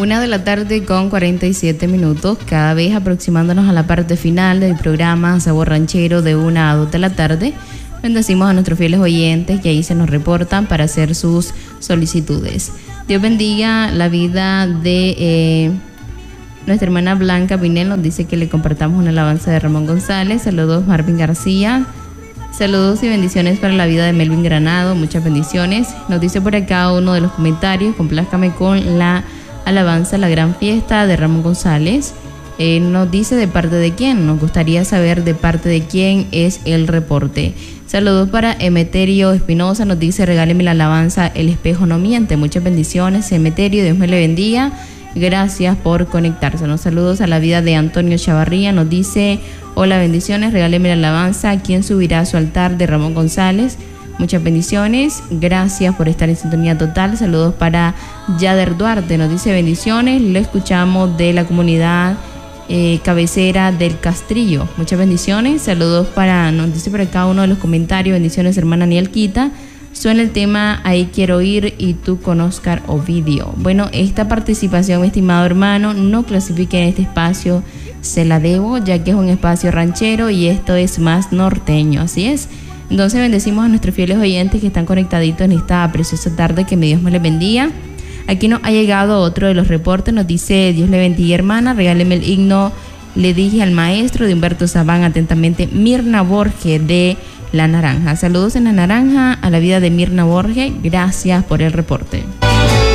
1:47 p.m, cada vez aproximándonos a la parte final del programa Sabor Ranchero de 1 a 2 de la tarde. Bendecimos a nuestros fieles oyentes que ahí se nos reportan para hacer sus solicitudes. Dios bendiga la vida de nuestra hermana Blanca Pinel. Nos dice que le compartamos una alabanza de Ramón González. Saludos Marvin García. Saludos y bendiciones para la vida de Melvin Granado. Muchas bendiciones. Nos dice por acá uno de los comentarios: complázcame con la alabanza La Gran Fiesta de Ramón González. Nos dice de parte de quién. Nos gustaría saber de parte de quién es el reporte. Saludos para Emeterio Espinosa. Nos dice: regáleme la alabanza El Espejo No Miente. Muchas bendiciones, Emeterio. Dios me le bendiga. Gracias por conectarse. Nos saludos a la vida de Antonio Chavarría. Nos dice: hola, bendiciones. Regáleme la alabanza ¿Quién subirá a su altar? De Ramón González. Muchas bendiciones. Gracias por estar en sintonía total. Saludos para Yader Duarte. Nos dice: bendiciones. Lo escuchamos de la comunidad cabecera del Castrillo. Muchas bendiciones. Saludos para, nos dice por acá uno de los comentarios: bendiciones hermana Nielquita. Suena el tema Ahí Quiero Ir y tú con Oscar Ovidio. Bueno, esta participación, mi estimado hermano, no clasifique en este espacio, se la debo, ya que es un espacio ranchero y esto es más norteño, así es. Entonces bendecimos a nuestros fieles oyentes que están conectaditos en esta preciosa tarde, que mi Dios me les bendiga. Aquí nos ha llegado otro de los reportes, nos dice: Dios le bendiga hermana, regáleme el himno Le Dije al Maestro de Humberto Sabán. Atentamente, Mirna Borges de La Naranja. Saludos en La Naranja a la vida de Mirna Borges. Gracias por el reporte.